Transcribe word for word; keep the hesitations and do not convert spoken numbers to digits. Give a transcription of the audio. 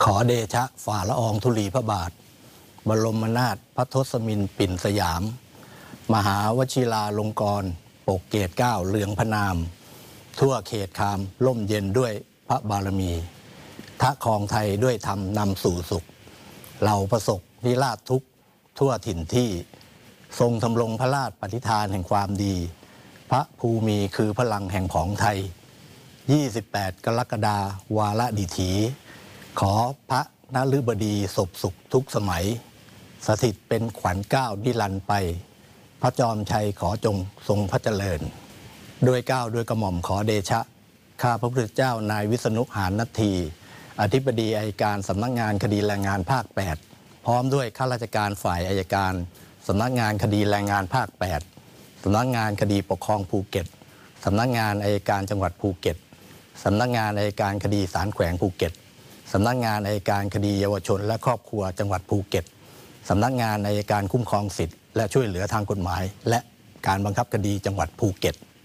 ขอเดชะฝ่าละอองธุลีพระบาทบรมนาถพระทศมินปิ่นสยาม มหาวชิราลงกรณ์ปกเกตเกล้าเหลืองพระนาม ทั่วเขตคามร่มเย็นด้วยพระบารมีทะครองไทยด้วยธรรมนำสู่สุขเราประสบนิราชทุกทั่วถิ่นที่ทรงทำรงพระราชปฏิฐานแห่งความดีพระภูมิคือพลังแห่งของไทยยี่สิบแปดกรกฎาวาระดิถีขอพระนฤบดีศพสุขทุกสมัยสถิตเป็นขวัญเกล้านิรันดร์ไปพระจอมชัยขอจงทรงพระเจริญด้วยเกล้าด้วยกระหม่อมขอเดชะข้าพระพุทธเจ้านายวิษณุหาญนัทธีอธิบดีอัยการสำนักงานคดีแรงงานภาคแปดพร้อมด้วยข้าราชการฝ่ายอัยการสำนักงานคดีแรงงานภาคแปดสำนักงานคดีปกครองภูเก็ตสำนักงานอัยการจังหวัดภูเก็ตสำนักงานอัยการคดีศาลแขวงภูเก็ตสำนักงานอัยการคดีเยาวชนและครอบครัวจังหวัดภูเก็ตสำนักงานอัยการคุ้มครองสิทธิและช่วยเหลือทางกฎหมายและการบังคับคดีจังหวัดภูเก็ต